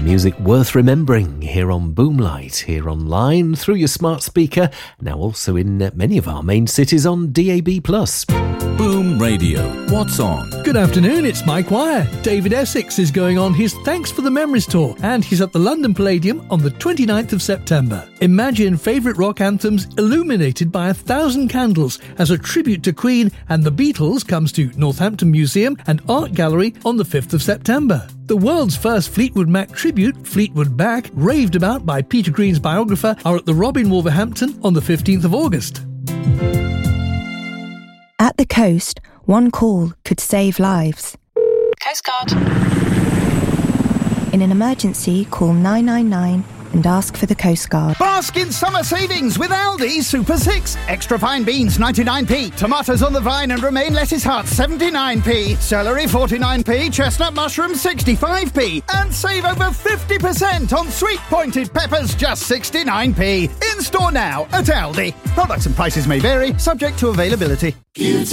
Music worth remembering here on Boomlight, here online, through your smart speaker, now also in many of our main cities on DAB+. Boom Radio. What's on? Good afternoon, it's Mike Wire. David Essex is going on his Thanks for the Memories tour, and he's at the London Palladium on the 29th of September. Imagine favourite rock anthems illuminated by 1,000 candles as a tribute to Queen and the Beatles comes to Northampton Museum and Art Gallery on the 5th of September. The world's first Fleetwood Mac tribute, Fleetwood Mac, raved about by Peter Green's biographer, are at the Robin Wolverhampton on the 15th of August. At the coast, one call could save lives. Coast Guard. In an emergency, call 999 and ask for the Coast Guard. Bask in summer savings with Aldi Super 6. Extra fine beans 99p. Tomatoes on the vine and romaine lettuce hearts 79p. Celery 49p. Chestnut mushrooms 65p. And save over 50% on sweet pointed peppers just 69p. In store now at Aldi. Products and prices may vary, subject to availability. Beauty